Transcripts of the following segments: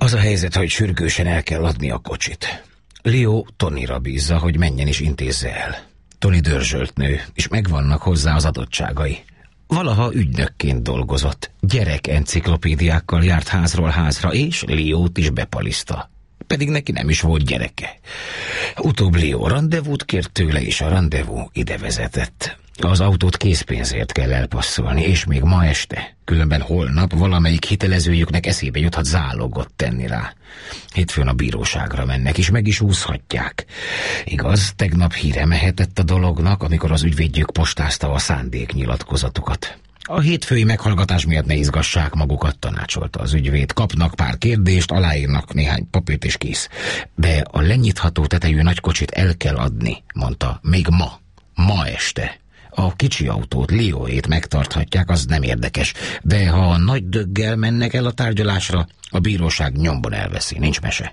Az a helyzet, hogy sürgősen el kell adni a kocsit. Leo Tonyra bízza, hogy menjen és intézze el. Tony dörzsölt nő, és megvannak hozzá az adottságai. Valaha ügynökként dolgozott, gyerekenciklopédiákkal járt házról házra, és Leót is bepaliszta. Pedig neki nem is volt gyereke. Utóbb Leo randevút kért tőle, és a randevú ide vezetett. Az autót készpénzért kell elpasszolni, és még ma este. Különben holnap valamelyik hitelezőjüknek eszébe juthat zálogot tenni rá. Hétfőn a bíróságra mennek, és meg is úszhatják. Igaz, tegnap híre mehetett a dolognak, amikor az ügyvédjük postázta a szándéknyilatkozatukat. A hétfői meghallgatás miatt ne izgassák magukat, tanácsolta az ügyvéd. Kapnak pár kérdést, aláírnak néhány papírt és kész. De a lenyitható tetejű nagykocsit el kell adni, mondta, még ma este. A kicsi autót, Leóét megtarthatják, az nem érdekes, de ha a nagy döggel mennek el a tárgyalásra, a bíróság nyomban elveszi, nincs mese.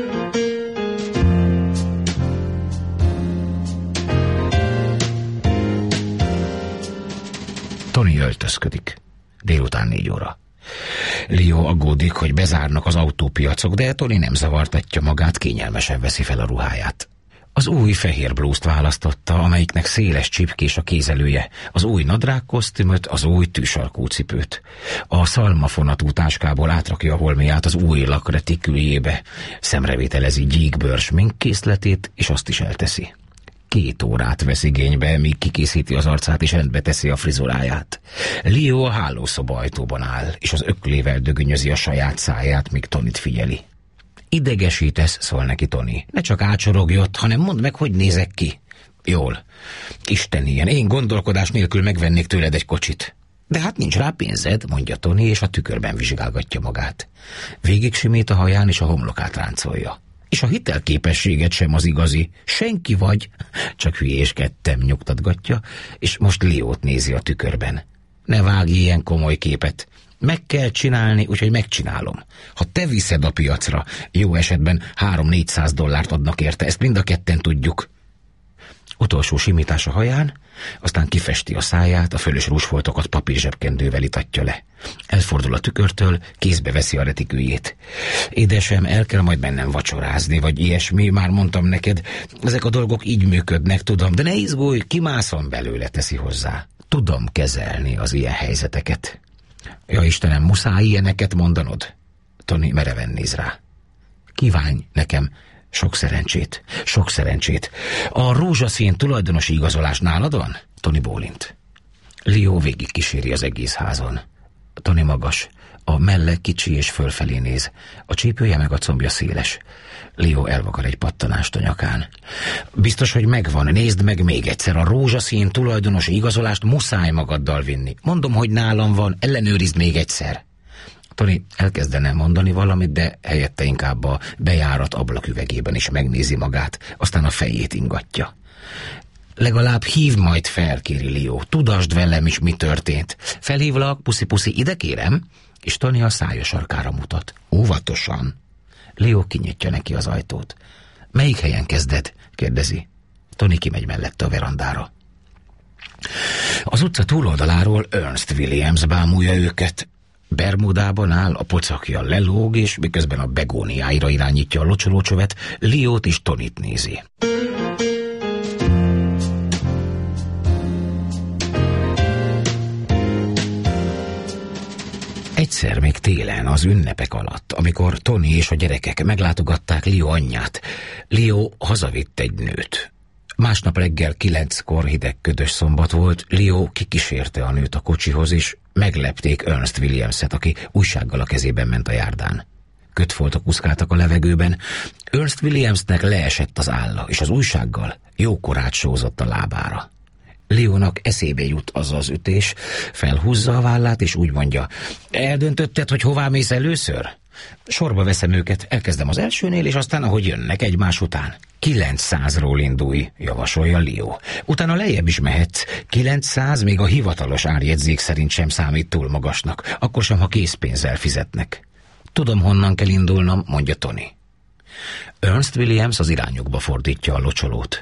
Tony öltözködik. Délután 4 óra. Leo aggódik, hogy bezárnak az autópiacok, de Tony nem zavartatja magát, kényelmesen veszi fel a ruháját. Az új fehér blúzt választotta, amelyiknek széles csipkés a kézelője, az új nadrágkosztümöt, az új tűsarkú cipőt. A szalmafonatú táskából átrakja a holmiát az új lakretiküljébe, szemrevételezi gyíkbőr sminkkészletét, és azt is elteszi. 2 órát vesz igénybe, míg kikészíti az arcát és rendbe teszi a frizuráját. Leo a hálószoba ajtóban áll, és az öklével dögönyözi a saját száját, míg Tonyt figyeli. Idegesítesz, szól neki Tony. Ne csak átsorogj ott, hanem mondd meg, hogy nézek ki. Jól. Isten ilyen, én gondolkodás nélkül megvennék tőled egy kocsit. De hát nincs rá pénzed, mondja Tony, és a tükörben vizsgálgatja magát. Végig simít a haján, és a homlokát ráncolja. És a hitelképességed sem az igazi. Senki vagy. Csak hülyéskedtem, nyugtatgatja, és most Leót nézi a tükörben. Ne vágj ilyen komoly képet. Meg kell csinálni, úgyhogy megcsinálom. Ha te viszed a piacra, jó esetben $300-400 adnak érte, ezt mind a ketten tudjuk. Utolsó simítás a haján, aztán kifesti a száját, a fölös rúzsfoltokat papírzsebkendővel itatja le. Elfordul a tükörtől, kézbe veszi a retiküljét. Édesem, el kell majd mennem vacsorázni, vagy ilyesmi, már mondtam neked, ezek a dolgok így működnek, tudom, de ne izgulj, kimászom belőle, teszi hozzá. Tudom kezelni az ilyen helyzeteket. Ja Istenem, muszáj ilyeneket mondanod? Tony mereven néz rá. Kívánj nekem sok szerencsét, sok szerencsét. A rózsaszín tulajdonosi igazolás nálad van? Tony bólint. Leo végig kíséri az egész házon. Tony magas, a melle kicsi és fölfelé néz. A csípője meg a combja széles. Leo elvakar egy pattanást a nyakán. Biztos, hogy megvan, nézd meg még egyszer, a rózsaszín tulajdonosi igazolást muszáj magaddal vinni. Mondom, hogy nálam van, ellenőrizd még egyszer. Tony elkezdene mondani valamit, de helyette inkább a bejárat ablaküvegében is megnézi magát, aztán a fejét ingatja. Legalább hív majd fel, kéri Leo, tudasd velem is, mi történt. Felhívlak, puszi-puszi, ide kérem? És Tony a szája sarkára mutat. Óvatosan. Leo kinyitja neki az ajtót. Melyik helyen kezded? kérdezi. Tony kimegy mellette a verandára. Az utca túloldaláról Ernst Williams bámulja őket. Bermudában áll, a pocakja lelóg, és miközben a begóniáira irányítja a locsolócsövet, Leót és Tonyt nézi. Egyszer még télen, az ünnepek alatt, amikor Tony és a gyerekek meglátogatták Leo anyját, Leo hazavitt egy nőt. Másnap reggel 9-kor hideg ködös szombat volt, Leo kikísérte a nőt a kocsihoz, és meglepték Ernst Williamset, aki újsággal a kezében ment a járdán. Kötfoltok úszkáltak a levegőben, Ernst Williamsnek leesett az álla, és az újsággal jókorát sózott a lábára. Leónak eszébe jut az az ütés, felhúzza a vállát, és úgy mondja, eldöntötted, hogy hová mész először? Sorba veszem őket, elkezdem az elsőnél, és aztán ahogy jönnek egymás után. 900-ról indulj, javasolja Leo. Utána lejjebb is mehetsz. 900 még a hivatalos árjegyzék szerint sem számít túl magasnak, akkor sem, ha készpénzzel fizetnek. Tudom, honnan kell indulnom, mondja Tony. Ernst Williams az irányukba fordítja a locsolót.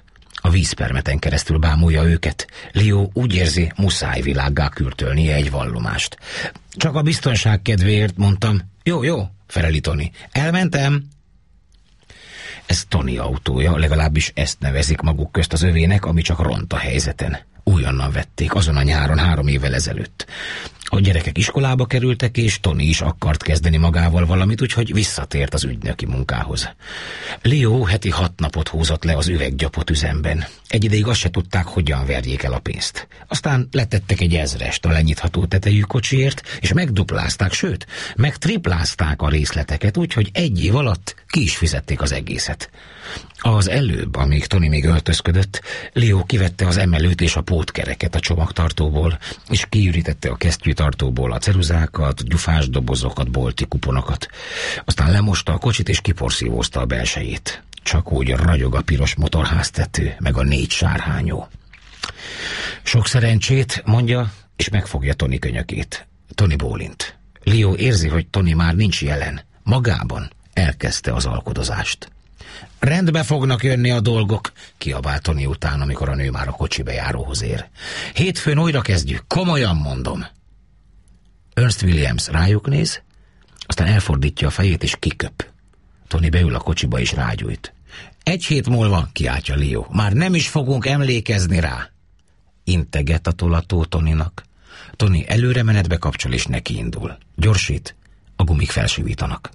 A vízpermeten keresztül bámulja őket. Leo úgy érzi, muszáj világgá kürtölnie egy vallomást. Csak a biztonság kedvéért, mondtam. Jó, feleli Tony. Elmentem. Ez Tony autója, legalábbis ezt nevezik maguk közt az övének, ami csak ront a helyzeten. Újonnan vették, azon a nyáron 3 évvel ezelőtt. A gyerekek iskolába kerültek, és Tony is akart kezdeni magával valamit, úgyhogy visszatért az ügynöki munkához. Leo heti 6 napot húzott le az üveggyapot üzemben. Egy ideig azt se tudták, hogyan verjék el a pénzt. Aztán letettek egy 1000-est a lenyitható tetejű kocsiért, és megduplázták, sőt, megtriplázták a részleteket, úgyhogy 1 év alatt ki is fizették az egészet. Az előbb, amíg Tony még öltözködött, Leo kivette az emelőt és a pótkereket a csomagtartóból, és kiürítette a kesztyűtartóból a ceruzákat, gyufás dobozokat, bolti kuponokat. Aztán lemosta a kocsit és kiporszívózta a belsejét. Csak úgy ragyog a piros motorháztető, meg a 4 sárhányó. Sok szerencsét, mondja, és megfogja Tony könyökét. Tony bólint. Leo érzi, hogy Tony már nincs jelen. Magában elkezdte az alkodozást. Rendbe fognak jönni a dolgok, kiabál Tony után, amikor a nő már a kocsi bejáróhoz ér. Hétfőn újra kezdjük, komolyan mondom. Ernst Williams rájuk néz, aztán elfordítja a fejét és kiköp. Tony beül a kocsiba és rágyújt. 1 hét múlva, kiáltja Leo, már nem is fogunk emlékezni rá. Integet a tolató Tonynak. Tony előre menetbe kapcsol és neki indul. Gyorsít, a gumik felsivítanak.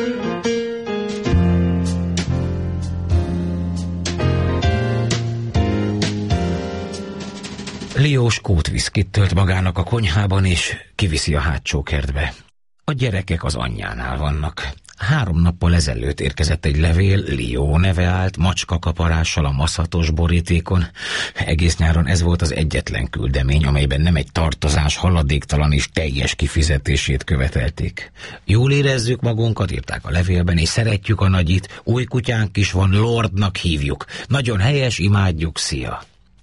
Leo skótviszkit tölt magának a konyhában, és kiviszi a hátsó kertbe. A gyerekek az anyjánál vannak. 3 nappal ezelőtt érkezett egy levél, Leo neve állt, macskakaparással a maszhatos borítékon. Egész nyáron ez volt az egyetlen küldemény, amelyben nem egy tartozás haladéktalan és teljes kifizetését követelték. Jól érezzük magunkat, írták a levélben, és szeretjük a nagyit, új kutyánk is van, Lordnak hívjuk. Nagyon helyes, imádjuk, szia!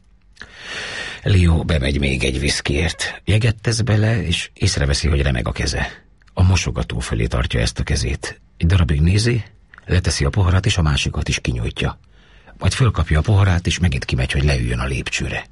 Leo bemegy még egy viszkiért. Jeget tesz bele, és észreveszi, hogy remeg a keze. A mosogató felé tartja ezt a kezét. Egy darabig nézi, leteszi a poharat, és a másikat is kinyújtja. Majd fölkapja a poharát, és megint kimegy, hogy leüljön a lépcsőre.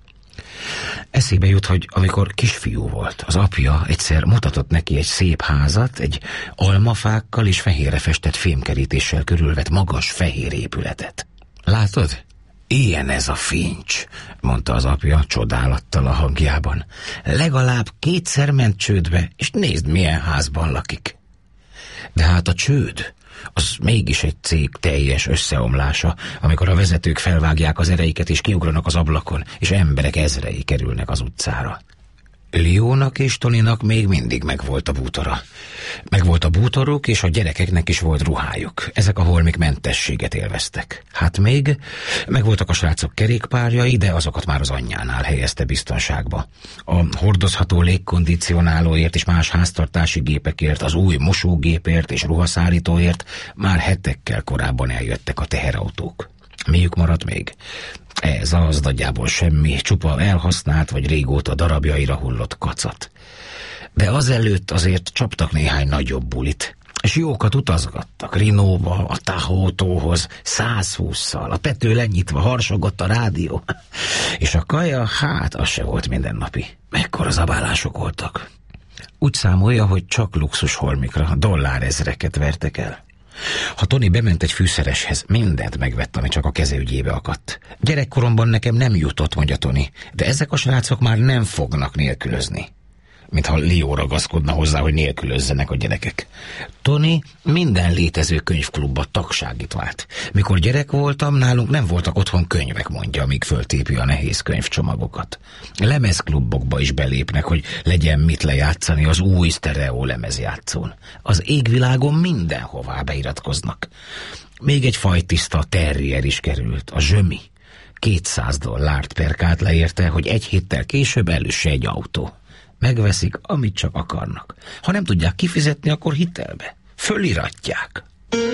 Eszébe jut, hogy amikor kisfiú volt, az apja egyszer mutatott neki egy szép házat, egy almafákkal és fehérre festett fémkerítéssel körülvett magas fehér épületet. Látod? Ilyen ez a Finch, mondta az apja csodálattal a hangjában. Legalább 2-szer ment csődbe, és nézd, milyen házban lakik. De hát a csőd, az mégis egy cég teljes összeomlása, amikor a vezetők felvágják az ereiket és kiugranak az ablakon, és emberek ezrei kerülnek az utcára. Leónak és Tonynak még mindig megvolt a bútora. Megvolt a bútoruk, és a gyerekeknek is volt ruhájuk. Ezek a holmik mentességet élveztek. Hát még megvoltak a srácok kerékpárjai, de azokat már az anyjánál helyezte biztonságba. A hordozható légkondicionálóért és más háztartási gépekért, az új mosógépért és ruhaszárítóért már hetekkel korábban eljöttek a teherautók. Miük maradt még? Ez az nagyjából semmi, csupa elhasznált vagy régóta darabjaira hullott kacat. De azelőtt azért csaptak néhány nagyobb bulit, és jókat utazgattak Rinóba, a Tahótóhoz, 120-szal, a tető lenyitva harsogott a rádió. És a kaja, hát az se volt mindennapi. Mekkora zabálások voltak. Úgy számolja, hogy csak luxus holmikra dollárezreket vertek el. Ha Tony bement egy fűszereshez, mindent megvett, ami csak a keze ügyébe akadt. Gyerekkoromban nekem nem jutott, mondja Tony, de ezek a srácok már nem fognak nélkülözni. Mintha Leo ragaszkodna hozzá, hogy nélkülözzenek a gyerekek. Tony minden létező könyvklubba tagságit vált. Mikor gyerek voltam, nálunk nem voltak otthon könyvek, mondja, amíg föltépi a nehéz könyvcsomagokat. Lemezklubokba is belépnek, hogy legyen mit lejátszani az új sztereó lemezjátszón. Az égvilágon mindenhová beiratkoznak. Még egy fajtiszta terrier is került, a zsömi. $200 perkált leérte, hogy 1 héttel később elüsse egy autó. Megveszik, amit csak akarnak. Ha nem tudják kifizetni, akkor hitelbe. Föliratják.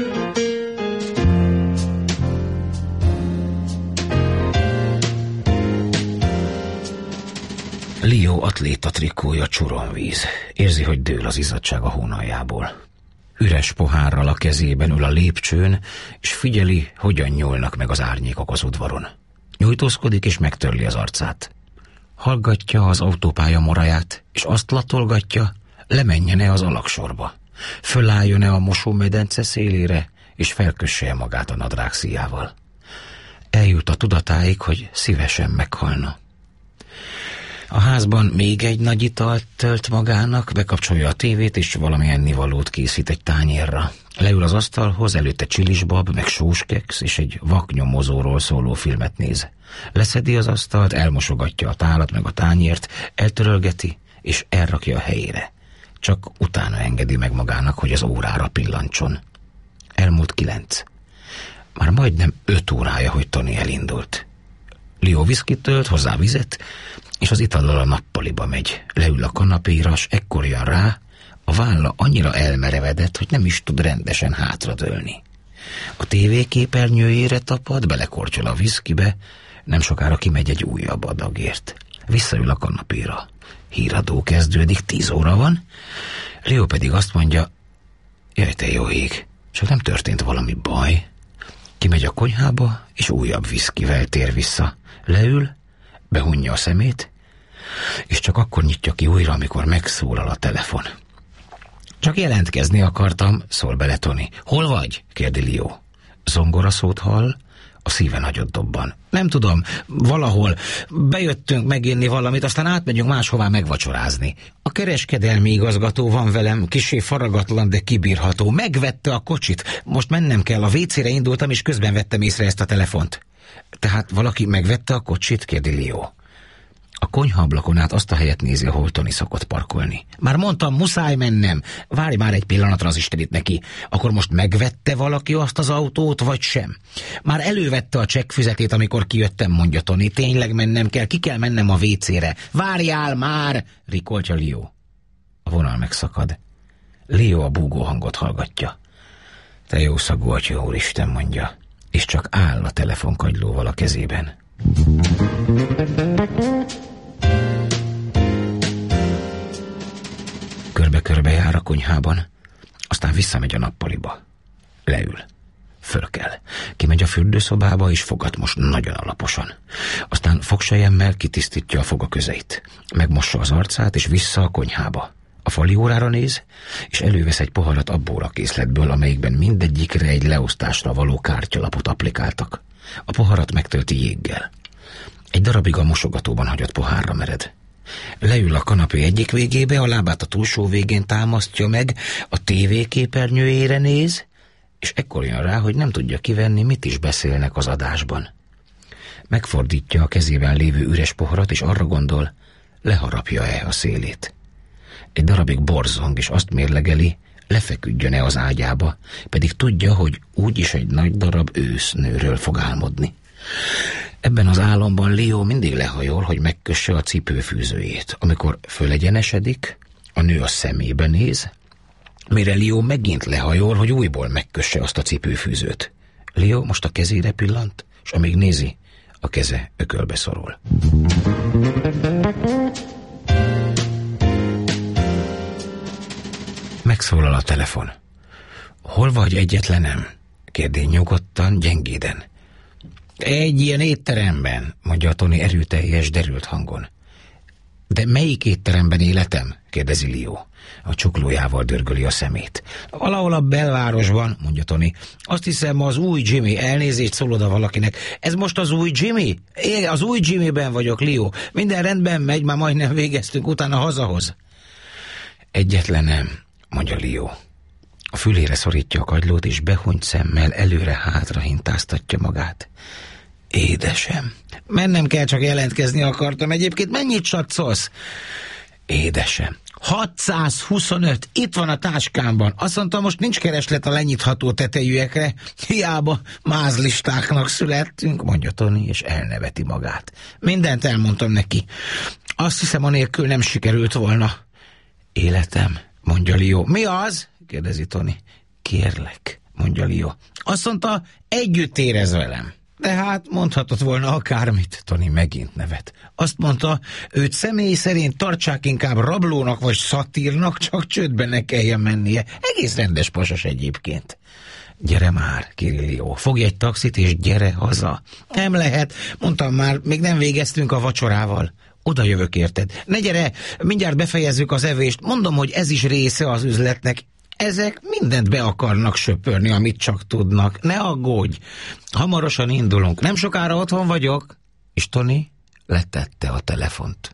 Leo atléta trikója csuronvíz. Érzi, hogy dől az izzadság a hónaljából. Üres pohárral a kezében ül a lépcsőn, és figyeli, hogyan nyúlnak meg az árnyékok az udvaron. Nyújtózkodik és megtörli az arcát. Hallgatja az autópálya moraját, és azt latolgatja, lemenjen-e az alagsorba. Fölálljon-e a mosómedence szélére, és felkösse magát a nadrág szíjával. Eljut a tudatáig, hogy szívesen meghalna. A házban még egy nagy italt tölt magának, bekapcsolja a tévét, és valami ennivalót készít egy tányérra. Leül az asztalhoz, előtte csilisbab, meg sóskeksz, és egy vaknyomozóról szóló filmet néz. Leszedi az asztalt, elmosogatja a tálat meg a tányért, eltörölgeti, és elrakja a helyére. Csak utána engedi meg magának, hogy az órára pillantson. Elmúlt 9. Már majdnem 5 órája, hogy Tony elindult. Leo viszkit tölt, hozzá vizet, és az itallal a nappaliba megy. Leül a kanapéra, s ekkor jön rá, a válla annyira elmerevedett, hogy nem is tud rendesen hátradőlni. A tévéképernyőjére tapad, belekortyol a viszkibe, nem sokára kimegy egy újabb adagért. Visszaül a kanapéra. Híradó kezdődik, 10 óra van. Leo pedig azt mondja, jaj, te jó ég, csak nem történt valami baj. Kimegy a konyhába, és újabb viszkivel tér vissza. Leül, behunja a szemét, és csak akkor nyitja ki újra, amikor megszólal a telefon. Csak jelentkezni akartam, szól bele Tony. Hol vagy? kérdi Leo. Zongoraszót hall, a szíve nagyot dobban. Nem tudom, valahol. Bejöttünk meginni valamit, aztán átmegyünk máshová megvacsorázni. A kereskedelmi igazgató van velem, kissé faragatlan, de kibírható. Megvette a kocsit. Most mennem kell, a WC-re indultam, és közben vettem észre ezt a telefont. Tehát valaki megvette a kocsit? kérdi Leo. A konyhaablakon át azt a helyet nézi, ahol Tony szokott parkolni. Már mondtam, muszáj mennem. Várj már egy pillanatra, az Istenit neki. Akkor most megvette valaki azt az autót, vagy sem? Már elővette a csekkfüzetét, amikor kijöttem, mondja Tony. Tényleg mennem kell, ki kell mennem a WC-re. Várjál már, rikoltja Leo. A vonal megszakad. Leo a búgó hangot hallgatja. Te jó szagú atya, úristen, mondja, és csak áll a telefonkagylóval a kezében. Körbe-körbe jár a konyhában, aztán visszamegy a nappaliba. Leül. Föl kell. Kimegy a fürdőszobába, és fogat most nagyon alaposan. Aztán fogselyemmel kitisztítja a fogaközeit. Megmossa az arcát, és vissza a konyhába. A fali órára néz, és elővesz egy poharat abból a készletből, amelyikben mindegyikre egy leosztásra való kártyalapot applikáltak. A poharat megtölti jéggel. Egy darabig a mosogatóban hagyott pohárra mered. Leül a kanapé egyik végébe, a lábát a túlsó végén támasztja meg, a tévéképernyőjére néz, és ekkor jön rá, hogy nem tudja kivenni, mit is beszélnek az adásban. Megfordítja a kezében lévő üres poharat, és arra gondol, leharapja-e a szélét. Egy darabig borzong, és azt mérlegeli, lefeküdjön-e az ágyába, pedig tudja, hogy úgyis egy nagy darab ősznőről fog álmodni. Ebben az álomban Leo mindig lehajol, hogy megkösse a cipőfűzőjét. Amikor fölegyenesedik, a nő a szemébe néz, mire Leo megint lehajol, hogy újból megkösse azt a cipőfűzőt. Leo most a kezére pillant, és amíg nézi, a keze ökölbe szorul. Megszólal a telefon. Hol vagy, egyetlenem? kérdi nyugodtan, gyengéden. Egy ilyen étteremben, mondja Tony erőteljes, derült hangon. De melyik étteremben, életem? kérdezi Leo. A csuklójával dörgöli a szemét. Valahol a belvárosban, mondja Tony. Azt hiszem, az új Jimmy. Elnézést, szól oda valakinek. Ez most az új Jimmy? Én az új Jimmyben vagyok, Leo. Minden rendben megy, már majdnem végeztünk, utána hazahoz. Egyetlenem, mondja Leo. A fülére szorítja a kagylót, és behunyt szemmel előre-hátra hintáztatja magát. Édesem, mennem kell, csak jelentkezni akartam. Egyébként mennyit satszolsz? Édesem, 625, itt van a táskámban. Azt mondta, most nincs kereslet a lenyitható tetejűekre. Hiába mázlistáknak születtünk, mondja Tony, és elneveti magát. Mindent elmondtam neki. Azt hiszem, anélkül nem sikerült volna. Életem, mondja Leo. Mi az? kérdezi Tony. Kérlek, mondja Leo. Azt mondta, együtt érez velem. De hát mondhatott volna akármit. Tony megint nevet. Azt mondta, őt személy szerint tartsák inkább rablónak vagy szatírnak, csak csődbe ne kelljen mennie. Egész rendes pasas egyébként. Gyere már, kéri Leo. Fogj egy taxit és gyere haza. Nem lehet, mondtam már, még nem végeztünk a vacsorával. Oda jövök, érted? Ne gyere, mindjárt befejezzük az evést. Mondom, hogy ez is része az üzletnek. Ezek mindent be akarnak söpörni, amit csak tudnak. Ne aggódj, hamarosan indulunk. Nem sokára otthon vagyok. És Tony letette a telefont.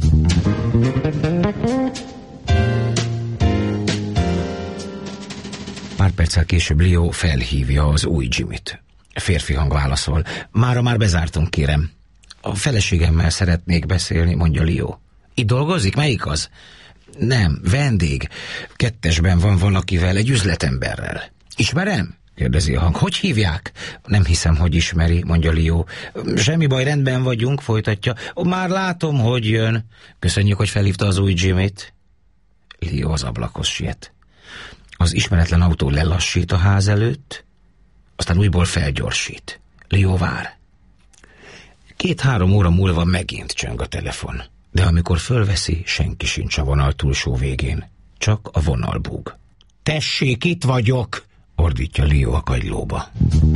Pár perccel később Leo felhívja az új Jimmyt. Férfi hang válaszol. Mára már bezártunk, kérem. A feleségemmel szeretnék beszélni, mondja Leo. Itt dolgozik? Melyik az? Nem, vendég. 2-esben van valakivel, egy üzletemberrel. Ismerem? Kérdezi a hang. Hogy hívják? Nem hiszem, hogy ismeri, mondja Leo. Semmi baj, rendben vagyunk, folytatja. Már látom, hogy jön. Köszönjük, hogy felhívta az új Jimmyt. Leo az ablakhoz siet. Az ismeretlen autó lelassít a ház előtt, aztán újból felgyorsít. Leo vár. 2-3 óra múlva megint csöng a telefon, de amikor fölveszi, senki sincs a vonal túlsó végén, csak a vonal búg. Tessék, itt vagyok! Ordítja Leo a kagylóba.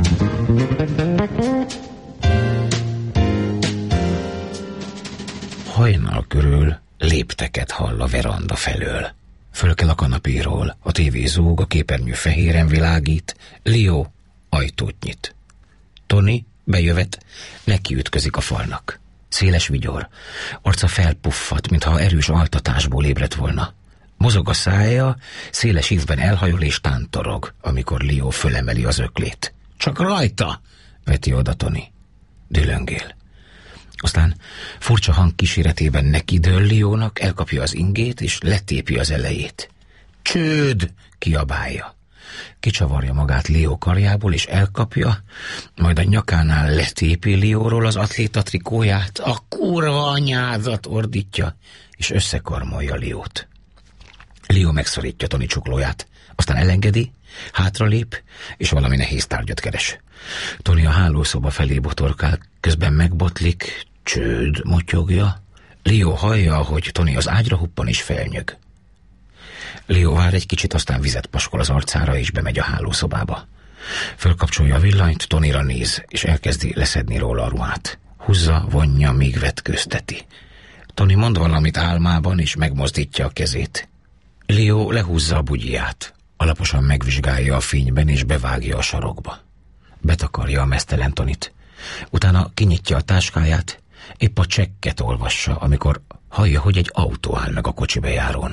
Hajnal körül lépteket hall a veranda felől. Fölkel a kanapéról, a tévé zúg, a képernyő fehéren világít, Leo ajtót nyit. Tony bejövet, nekiütközik a falnak. Széles vigyor, arca felpuffat, mintha erős altatásból ébredt volna. Mozog a szája, széles ívben elhajol és tántorog, amikor Leo fölemeli az öklét. Csak rajta, veti oda Tony. Dülöngél. Aztán furcsa hang kíséretében nekidől Leónak, elkapja az ingét és letépi az elejét. Csőd! Kiabálja. Kicsavarja magát Leo karjából és elkapja, majd a nyakánál letépi Leóról az atléta trikóját. A kurva anyádat, ordítja, és összekarmolja Leót. Leo megszorítja Tony csuklóját, aztán elengedi, hátralép, és valami nehéz tárgyat keres. Tony a hálószoba felé botorkál, közben megbotlik, csőd, motyogja. Leo hallja, hogy Tony az ágyra huppan és felnyög. Leo vár egy kicsit, aztán vizet paskol az arcára, és bemegy a hálószobába. Fölkapcsolja a villanyt, Tonyra néz, és elkezdi leszedni róla a ruhát. Húzza, vonja, míg vetközteti. Tony mond valamit álmában, és megmozdítja a kezét. Leo lehúzza a bugyját. Alaposan megvizsgálja a fényben, és bevágja a sarokba. Betakarja a meztelen Tonyt. Utána kinyitja a táskáját, épp a csekket olvassa, amikor hallja, hogy egy autó áll meg a kocsi bejárón.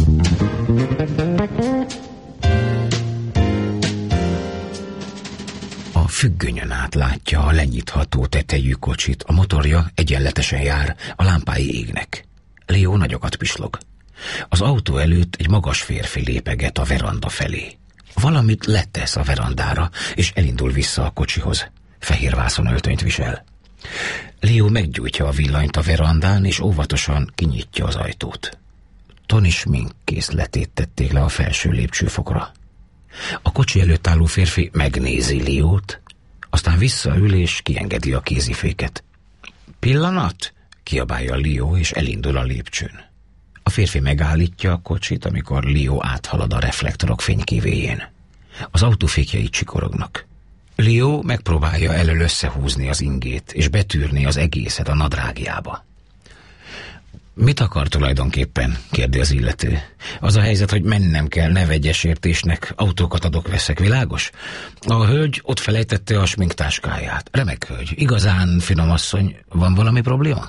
A függönyön át látja a lenyitható tetejű kocsit, a motorja egyenletesen jár, a lámpái égnek. Leo nagyokat pislog. Az autó előtt egy magas férfi lépeget a veranda felé. Valamit letesz a verandára, és elindul vissza a kocsihoz. Fehér vászonöltönyt visel. Leo meggyújtja a villanyt a verandán, és óvatosan kinyitja az ajtót. Tony sminkkészletét tették le a felső lépcsőfokra. A kocsi előtt álló férfi megnézi Leót, aztán visszaül és kiengedi a kéziféket. Pillanat! Kiabálja Leo, és elindul a lépcsőn. A férfi megállítja a kocsit, amikor Leo áthalad a reflektorok fénykévéjén. Az autófékjei csikorognak. Leo megpróbálja elől összehúzni az ingét, és betűrni az egészet a nadrágjába. Mit akar tulajdonképpen? Kérdi az illető. Az a helyzet, hogy mennem kell, ne vegyes értésnek, autókat adok-veszek, világos? A hölgy ott felejtette a sminktáskáját. Remek hölgy, igazán finom asszony, van valami probléma?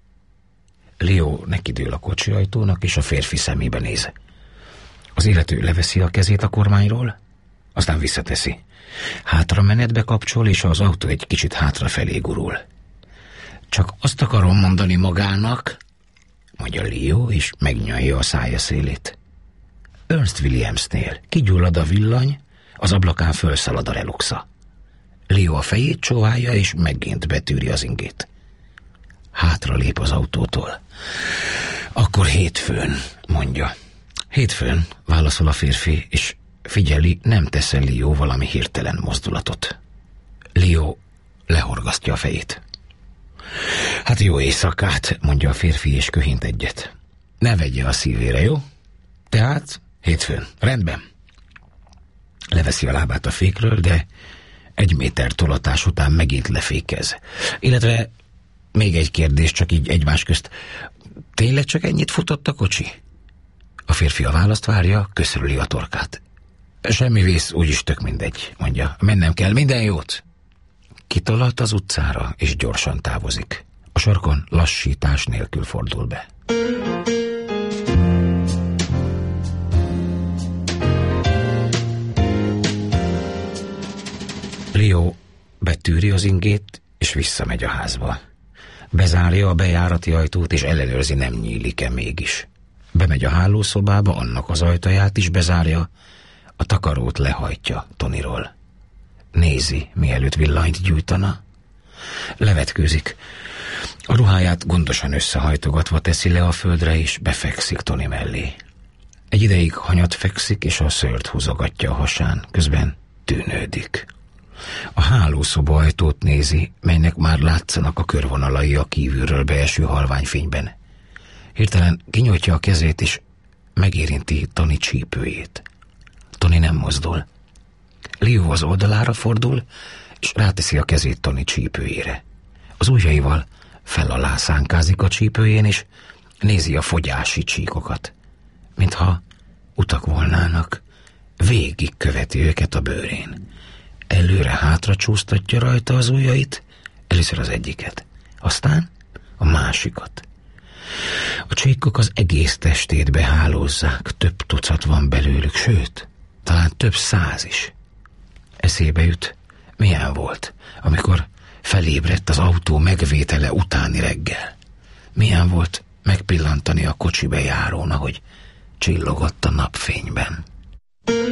Leo nekidől a kocsi ajtónak, és a férfi szemébe néz. Az illető leveszi a kezét a kormányról, aztán visszateszi. Hátra menetbe kapcsol, és az autó egy kicsit hátrafelé gurul. Csak azt akarom mondani magának, mondja Leo, és megnyalja a szája szélét. Ernst Williamsnél kigyullad a villany, az ablakán fölszalad a reluxa. Leo a fejét csóválja, és megint betűri az ingét. Hátra lép az autótól. Akkor hétfőn, mondja. Hétfőn, válaszol a férfi, és figyeli, nem tesz-e Leo valami hirtelen mozdulatot. Leo lehorgasztja a fejét. Hát jó éjszakát, mondja a férfi, és köhint egyet. Ne vegye a szívére, jó? Tehát hétfőn, rendben. leveszi a lábát a fékről, de 1 méter tolatás után megint lefékez. Illetve még egy kérdés, csak így egymás közt. Tényleg csak ennyit futott a kocsi? A férfi a választ várja, köszörüli a torkát. Semmi vész, úgyis tök mindegy, mondja. Mennem kell, minden jót. Kitolalt az utcára, és gyorsan távozik. A sarkon lassítás nélkül fordul be. Leo betűri az ingét, és visszamegy a házba. Bezárja a bejárati ajtót, és ellenőrzi, nem nyílik-e mégis. Bemegy a hálószobába, annak az ajtaját is bezárja, a takarót lehajtja Tonyról. Nézi, mielőtt villanyt gyújtana. Levetkőzik. A ruháját gondosan összehajtogatva teszi le a földre, és befekszik Tony mellé. Egy ideig hanyat fekszik, és a szőrt húzogatja a hasán, közben tűnődik. A hálószoba ajtót nézi, melynek már látszanak a körvonalai a kívülről beeső halványfényben. Hirtelen kinyújtja a kezét, és megérinti Tony csípőjét. Tony nem mozdul. Leo az oldalára fordul, és ráteszi a kezét Tony csípőjére. Az ujjaival fel alá szánkázik a csípőjén, és nézi a fogyási csíkokat. Mintha utak volnának, végig követi őket a bőrén. Előre-hátra csúsztatja rajta az ujjait, először az egyiket, aztán a másikat. A csíkok az egész testét behálózzák, több tucat van belőlük, sőt, talán több 100 is. Eszébe jut, milyen volt, amikor felébredt az autó megvétele utáni reggel. Milyen volt megpillantani a kocsi bejárón, ahogy csillogott a napfényben.